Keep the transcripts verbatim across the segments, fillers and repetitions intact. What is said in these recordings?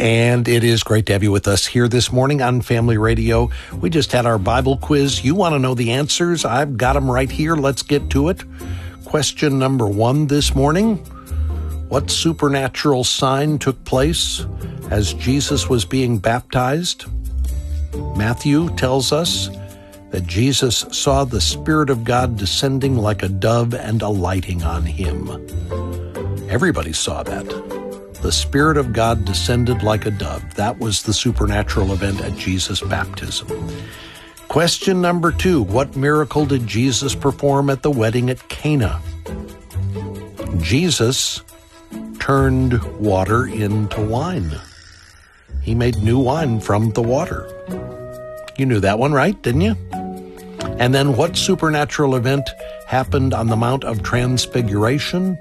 And it is great to have you with us here this morning on Family Radio. We just had our Bible quiz. You want to know the answers? I've got them right here. Let's get to it. Question number one this morning. What supernatural sign took place as Jesus was being baptized? Matthew tells us that Jesus saw the Spirit of God descending like a dove and alighting on him. Everybody saw that. The Spirit of God descended like a dove. That was the supernatural event at Jesus' baptism. Question number two. What miracle did Jesus perform at the wedding at Cana? Jesus turned water into wine. He made new wine from the water. You knew that one, right? Didn't you? And then what supernatural event happened on the Mount of Transfiguration?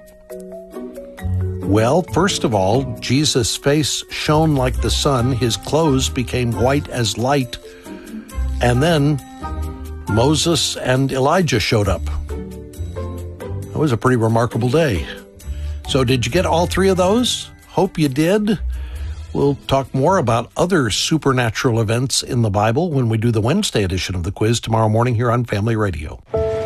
Well, first of all, Jesus' face shone like the sun. His clothes became white as light. And then Moses and Elijah showed up. That was a pretty remarkable day. So did you get all three of those? Hope you did. We'll talk more about other supernatural events in the Bible when we do the Wednesday edition of the quiz tomorrow morning here on Family Radio.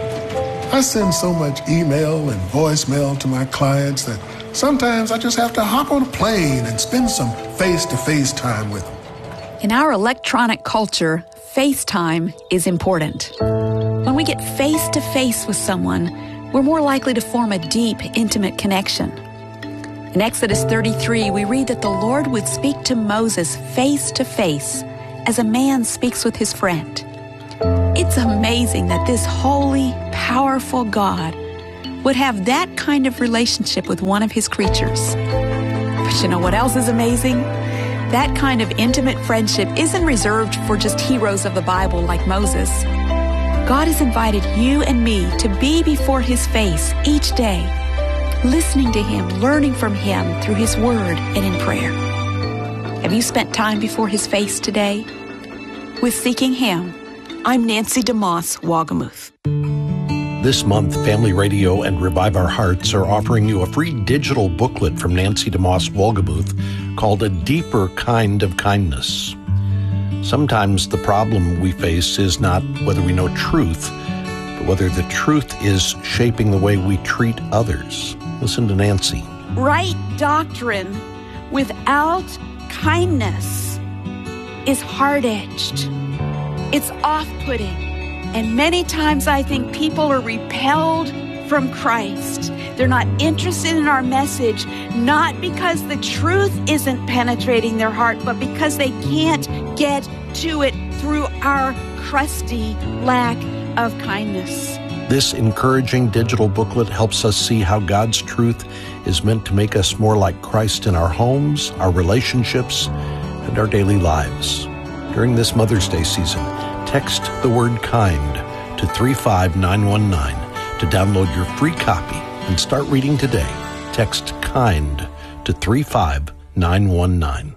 I send so much email and voicemail to my clients that sometimes I just have to hop on a plane and spend some face-to-face time with them. In our electronic culture, FaceTime is important. When we get face-to-face with someone, we're more likely to form a deep, intimate connection. In Exodus thirty-three, we read that the Lord would speak to Moses face-to-face as a man speaks with his friend. It's amazing that this holy, powerful God would have that kind of relationship with one of his creatures. But you know what else is amazing? That kind of intimate friendship isn't reserved for just heroes of the Bible like Moses. God has invited you and me to be before his face each day, listening to him, learning from him through his word and in prayer. Have you spent time before his face today? With Seeking Him, I'm Nancy DeMoss Wagamuth. This month, Family Radio and Revive Our Hearts are offering you a free digital booklet from Nancy DeMoss Wagamuth called A Deeper Kind of Kindness. Sometimes the problem we face is not whether we know truth, but whether the truth is shaping the way we treat others. Listen to Nancy. Right doctrine without kindness is hard-edged. It's off-putting. And many times I think people are repelled from Christ. They're not interested in our message, not because the truth isn't penetrating their heart, but because they can't get to it through our crusty lack of kindness. This encouraging digital booklet helps us see how God's truth is meant to make us more like Christ in our homes, our relationships, and our daily lives. During this Mother's Day season, text the word KIND to three five nine one nine to download your free copy and start reading today. Text KIND to three five nine one nine.